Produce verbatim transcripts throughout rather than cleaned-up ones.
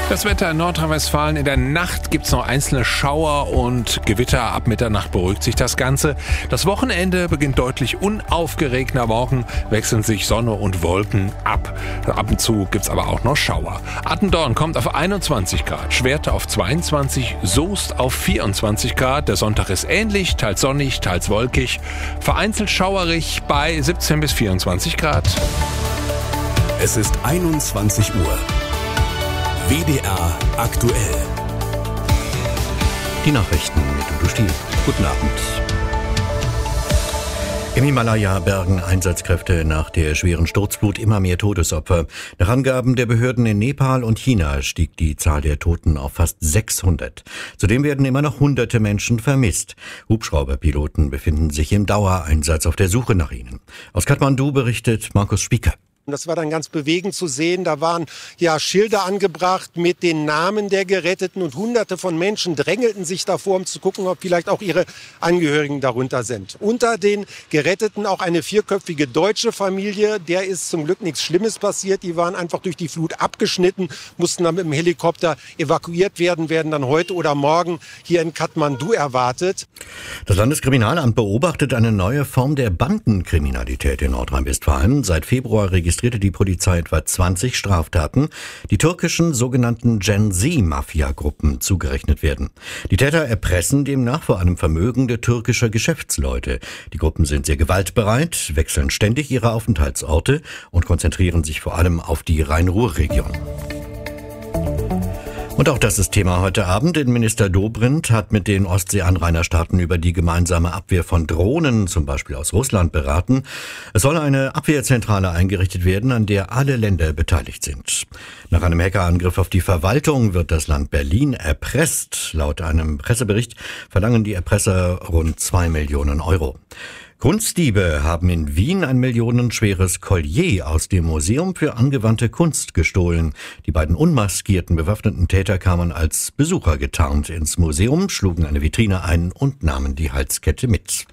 Das Wetter in Nordrhein-Westfalen. In der Nacht gibt es noch einzelne Schauer und Gewitter. Ab Mitternacht beruhigt sich das Ganze. Das Wochenende beginnt deutlich unaufgeregter. Morgen wechseln sich Sonne und Wolken ab. Ab und zu gibt es aber auch noch Schauer. Attendorn kommt auf einundzwanzig Grad, Schwerte auf zweiundzwanzig, Soest auf vierundzwanzig Grad. Der Sonntag ist ähnlich, teils sonnig, teils wolkig. Vereinzelt schauerig bei siebzehn bis vierundzwanzig Grad. Es ist einundzwanzig Uhr. W D R aktuell. Die Nachrichten mit Udo Stiel. Guten Abend. Im Himalaya bergen Einsatzkräfte nach der schweren Sturzflut immer mehr Todesopfer. Nach Angaben der Behörden in Nepal und China stieg die Zahl der Toten auf fast sechshundert. Zudem werden immer noch hunderte Menschen vermisst. Hubschrauberpiloten befinden sich im Dauereinsatz auf der Suche nach ihnen. Aus Kathmandu berichtet Markus Spieker. Das war dann ganz bewegend zu sehen. Da waren ja Schilder angebracht mit den Namen der Geretteten und hunderte von Menschen drängelten sich davor, um zu gucken, ob vielleicht auch ihre Angehörigen darunter sind. Unter den Geretteten auch eine vierköpfige deutsche Familie. Der ist zum Glück nichts Schlimmes passiert. Die waren einfach durch die Flut abgeschnitten, mussten dann mit dem Helikopter evakuiert werden, werden dann heute oder morgen hier in Kathmandu erwartet. Das Landeskriminalamt beobachtet eine neue Form der Bandenkriminalität in Nordrhein-Westfalen. Seit Februar registriert registrierte die Polizei etwa zwanzig Straftaten, die türkischen sogenannten Gen-Z-Mafia-Gruppen zugerechnet werden. Die Täter erpressen demnach vor allem vermögende türkischer Geschäftsleute. Die Gruppen sind sehr gewaltbereit, wechseln ständig ihre Aufenthaltsorte und konzentrieren sich vor allem auf die Rhein-Ruhr-Region. Und auch das ist Thema heute Abend. Innenminister Dobrindt hat mit den Ostsee-Anrainerstaaten über die gemeinsame Abwehr von Drohnen, zum Beispiel aus Russland, beraten. Es soll eine Abwehrzentrale eingerichtet werden, an der alle Länder beteiligt sind. Nach einem Hackerangriff auf die Verwaltung wird das Land Berlin erpresst. Laut einem Pressebericht verlangen die Erpresser rund zwei Millionen Euro. Kunstdiebe haben in Wien ein millionenschweres Collier aus dem Museum für angewandte Kunst gestohlen. Die beiden unmaskierten bewaffneten Täter kamen als Besucher getarnt ins Museum, schlugen eine Vitrine ein und nahmen die Halskette mit.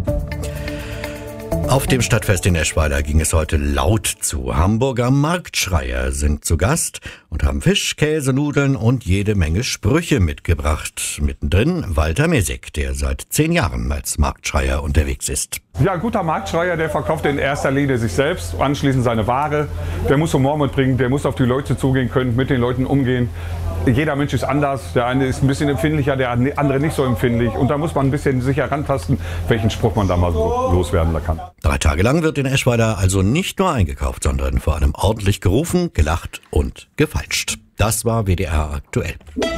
Auf dem Stadtfest in Eschweiler ging es heute laut zu. Hamburger Marktschreier sind zu Gast und haben Fisch, Käse, Nudeln und jede Menge Sprüche mitgebracht. Mittendrin Walter Mesek, der seit zehn Jahren als Marktschreier unterwegs ist. Ja, ein guter Marktschreier, der verkauft in erster Linie sich selbst, anschließend seine Ware. Der muss Humor mitbringen, der muss auf die Leute zugehen können, mit den Leuten umgehen. Jeder Mensch ist anders, der eine ist ein bisschen empfindlicher, der andere nicht so empfindlich. Und da muss man ein bisschen sich herantasten, welchen Spruch man da mal so loswerden kann. Drei Tage lang wird in Eschweiler also nicht nur eingekauft, sondern vor allem ordentlich gerufen, gelacht und gefeilscht. Das war W D R aktuell.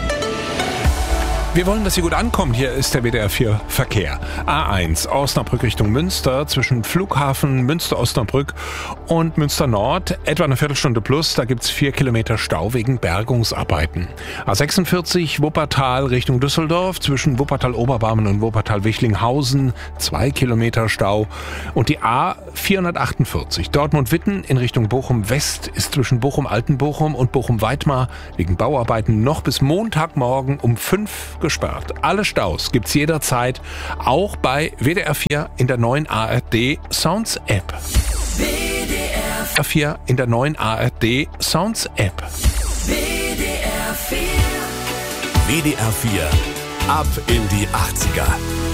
Wir wollen, dass Sie gut ankommen. Hier ist der W D R vier Verkehr. A eins, Osnabrück Richtung Münster, zwischen Flughafen Münster-Osnabrück und Münster Nord. Etwa eine Viertelstunde plus, da gibt's vier Kilometer Stau wegen Bergungsarbeiten. A sechsundvierzig, Wuppertal Richtung Düsseldorf, zwischen Wuppertal-Oberbarmen und Wuppertal-Wichlinghausen, zwei Kilometer Stau. Und die A vierhundertachtundvierzig, Dortmund-Witten in Richtung Bochum-West, ist zwischen Bochum-Altenbochum und Bochum-Weidmar wegen Bauarbeiten noch bis Montagmorgen um fünf gesperrt. Alle Staus gibt's jederzeit, auch bei W D R vier in der neuen A R D Sounds App. W D R vier in der neuen A R D Sounds App. W D R vier. W D R vier. Ab in die achtziger.